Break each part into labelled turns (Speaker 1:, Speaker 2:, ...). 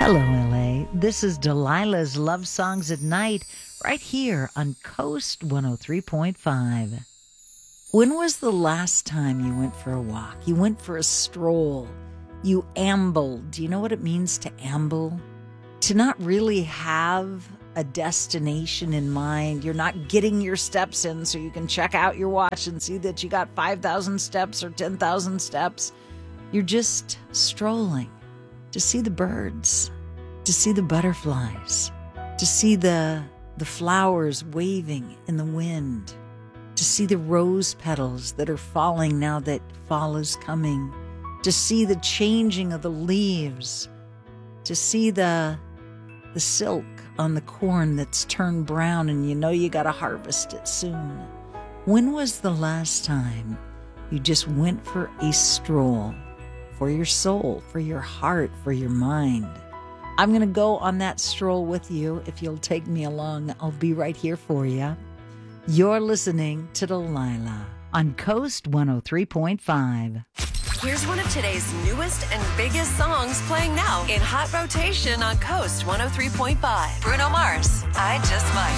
Speaker 1: Hello, LA. This is Delilah's Love Songs at Night, right here on Coast 103.5. When was the last time you went for a walk? You went for a stroll. You ambled. Do you know what it means to amble? To not really have a destination in mind. You're not getting your steps in so you can check out your watch and see that you got 5,000 steps or 10,000 steps. You're just strolling to see the birds, to see the butterflies, to see the flowers waving in the wind, to see the rose petals that are falling now that fall is coming, to see the changing of the leaves, to see the silk on the corn that's turned brown and you know you got to harvest it soon. When was the last time you just went for a stroll? For your soul, for your heart, for your mind. I'm going to go on that stroll with you. If you'll take me along, I'll be right here for you. You're listening to Delilah on Coast 103.5.
Speaker 2: Here's one of today's newest and biggest songs playing now in hot rotation on Coast 103.5. Bruno Mars, I Just Might.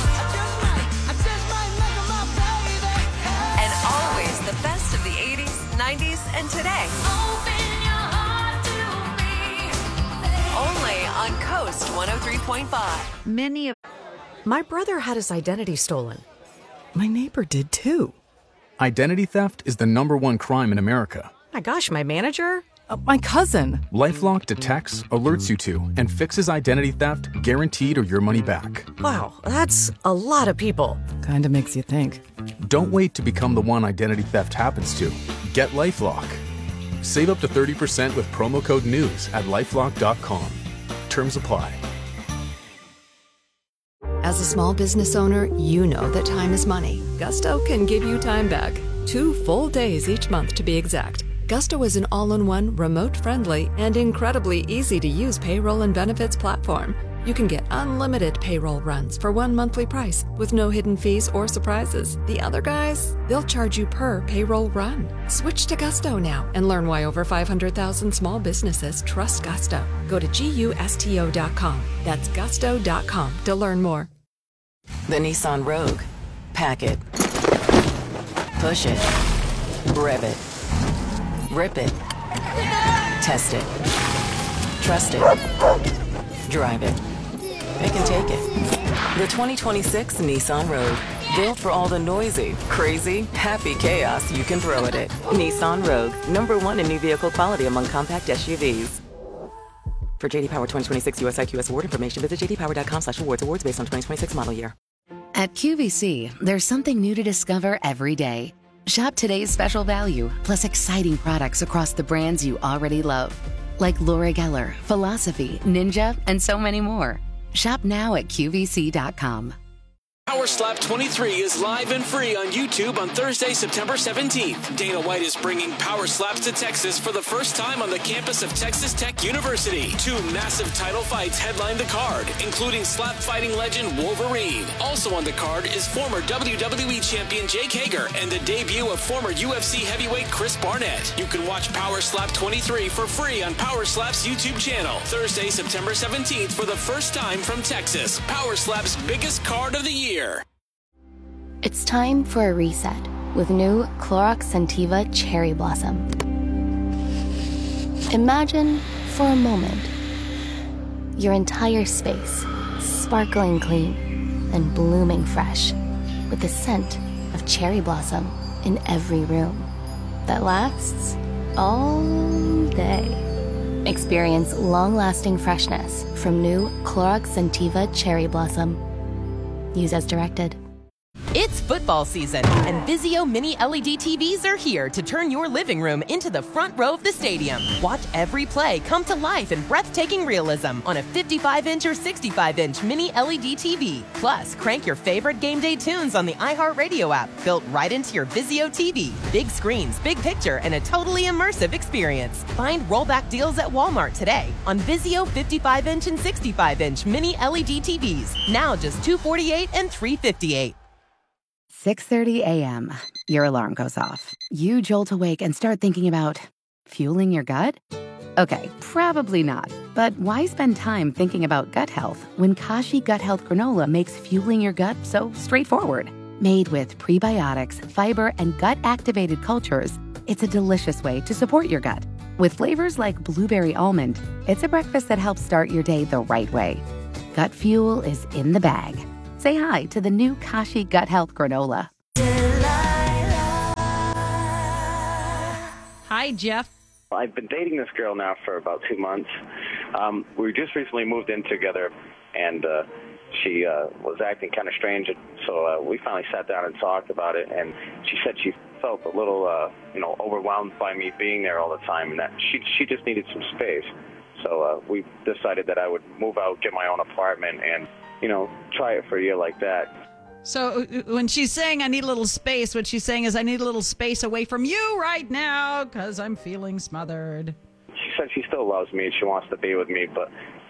Speaker 2: And always the best of the 80s, 90s, and today. Only on Coast 103.5.
Speaker 3: My brother had his identity stolen. My neighbor did too.
Speaker 4: Identity theft is the #1 crime in America.
Speaker 3: My gosh, my manager? My cousin.
Speaker 4: LifeLock detects, alerts you to, and fixes identity theft guaranteed or your money back.
Speaker 3: Wow, that's a lot of people. Kinda makes you think.
Speaker 4: Don't wait to become the one identity theft happens to. Get LifeLock. Save up to 30% with promo code NEWS at LifeLock.com. Terms apply.
Speaker 5: As a small business owner, you know that time is money. Gusto can give you time back. 2 full days each month to be exact. Gusto is an all-in-one, remote-friendly, and incredibly easy-to-use payroll and benefits platform. You can get unlimited payroll runs for 1 monthly price with no hidden fees or surprises. The other guys, they'll charge you per payroll run. Switch to Gusto now and learn why over 500,000 small businesses trust Gusto. Go to GUSTO.com. That's gusto.com to learn more.
Speaker 6: The Nissan Rogue. Pack it. Push it. Rev it. Rip it. Test it. Trust it. Drive it. Pick and take it. The 2026 Nissan Rogue. Built for all the noisy, crazy, happy chaos you can throw at it. Nissan Rogue. #1 in new vehicle quality among compact SUVs. For JD Power 2026 US IQS award information, visit jdpower.com/awards. Awards based on 2026 model year.
Speaker 7: At QVC, there's something new to discover every day. Shop today's special value, plus exciting products across the brands you already love. Like Laura Geller, Philosophy, Ninja, and so many more. Shop now at QVC.com.
Speaker 8: Power Slap 23 is live and free on YouTube on Thursday, September 17th. Dana White is bringing Power Slaps to Texas for the first time on the campus of Texas Tech University. 2 massive title fights headline the card, including slap fighting legend Wolverine. Also on the card is former WWE champion Jake Hager and the debut of former UFC heavyweight Chris Barnett. You can watch Power Slap 23 for free on Power Slap's YouTube channel. Thursday, September 17th for the first time from Texas. Power Slap's biggest card of the year.
Speaker 9: It's time for a reset with new Clorox Scentiva Cherry Blossom. Imagine, for a moment, your entire space sparkling clean and blooming fresh with the scent of cherry blossom in every room that lasts all day. Experience long-lasting freshness from new Clorox Scentiva Cherry Blossom. Use as directed.
Speaker 10: It's football season, and Vizio Mini LED TVs are here to turn your living room into the front row of the stadium. Watch every play come to life in breathtaking realism on a 55-inch or 65-inch Mini LED TV. Plus, crank your favorite game day tunes on the iHeartRadio app, built right into your Vizio TV. Big screens, big picture, and a totally immersive experience. Find rollback deals at Walmart today on Vizio 55-inch and 65-inch Mini LED TVs. Now just $248 and $358.
Speaker 7: 6:30 a.m. Your alarm goes off. You jolt awake and start thinking about fueling your gut? Okay, probably not. But why spend time thinking about gut health when Kashi Gut Health Granola makes fueling your gut so straightforward? Made with prebiotics, fiber, and gut-activated cultures, it's a delicious way to support your gut. With flavors like blueberry almond, it's a breakfast that helps start your day the right way. Gut fuel is in the bag. Say hi to the new Kashi Gut Health Granola.
Speaker 1: Hi, Jeff.
Speaker 11: I've been dating this girl now for about 2 months. We just recently moved in together, and she was acting kind of strange. So we finally sat down and talked about it, and she said she felt a little, overwhelmed by me being there all the time, and that she just needed some space. So we decided that I would move out, get my own apartment, and, try it for a year like that.
Speaker 1: So when she's saying I need a little space, what she's saying is I need a little space away from you right now because I'm feeling smothered.
Speaker 11: She said she still loves me and she wants to be with me, but,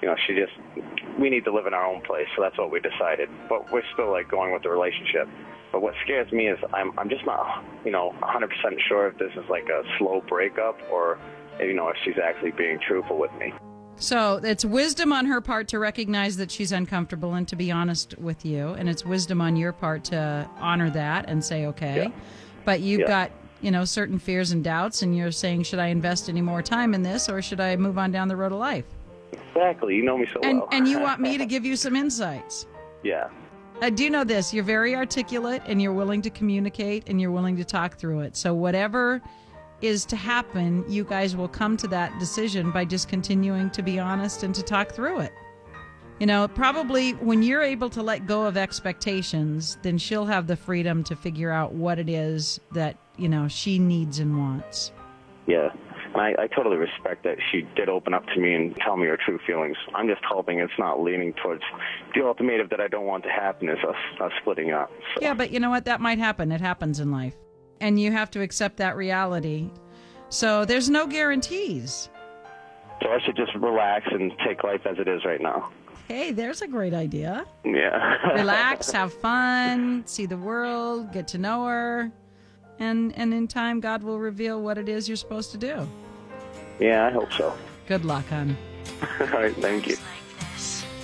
Speaker 11: we need to live in our own place, so that's what we decided. But we're still, going with the relationship. But what scares me is I'm just not, 100% sure if this is like a slow breakup or, if she's actually being truthful with me.
Speaker 1: So it's wisdom on her part to recognize that she's uncomfortable and to be honest with you. And it's wisdom on your part to honor that and say, okay. Yeah. But you've got, certain fears and doubts, and you're saying, should I invest any more time in this or should I move on down the road of life?
Speaker 11: Exactly. You know me so well.
Speaker 1: And you want me to give you some insights.
Speaker 11: Yeah.
Speaker 1: I do know this. You're very articulate and you're willing to communicate and you're willing to talk through it. So whatever is to happen, you guys will come to that decision by just continuing to be honest and to talk through it. Probably when you're able to let go of expectations, then she'll have the freedom to figure out what it is that, she needs and wants.
Speaker 11: Yeah. I totally respect that she did open up to me and tell me her true feelings. I'm just hoping it's not leaning towards the ultimatum that I don't want to happen is us splitting up. So.
Speaker 1: Yeah, but you know what? That might happen. It happens in life. And you have to accept that reality. So there's no guarantees.
Speaker 11: So I should just relax and take life as it is right now.
Speaker 1: Hey, there's a great idea.
Speaker 11: Yeah.
Speaker 1: Relax, have fun, see the world, get to know her. And in time, God will reveal what it is you're supposed to do.
Speaker 11: Yeah, I hope so.
Speaker 1: Good luck, hon.
Speaker 11: All right, thank you.